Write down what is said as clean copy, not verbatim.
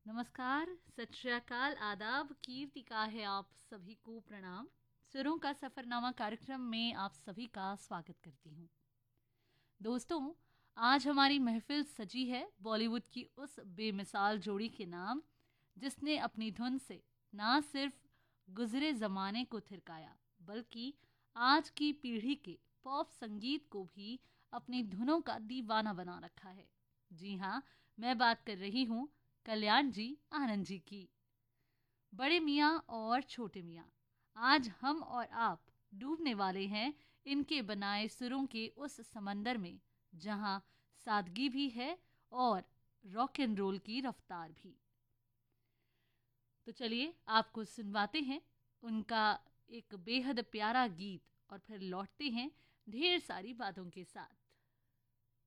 नमस्कार, सत श्री अकाल, आदाब, कीर्तिका है आप सभी को प्रणाम। सुरों का सफरनामा कार्यक्रम में आप सभी का स्वागत करती हूँ। दोस्तों, आज हमारी महफिल सजी है बॉलीवुड की उस बेमिसाल जोड़ी के नाम, जिसने अपनी धुन से ना सिर्फ गुजरे जमाने को थिरकाया, बल्कि आज की पीढ़ी के पॉप संगीत को भी अपनी धुनों का दीवाना बना रखा है। जी हाँ, मैं बात कर रही हूँ कल्याण जी आनंद जी की। बड़े मियाँ और छोटे मियाँ, आज हम और आप डूबने वाले हैं इनके बनाए सुरों के उस समंदर में, जहाँ सादगी भी है और रॉक एंड रोल की रफ्तार भी। तो चलिए आपको सुनवाते हैं उनका एक बेहद प्यारा गीत और फिर लौटते हैं ढेर सारी बातों के साथ।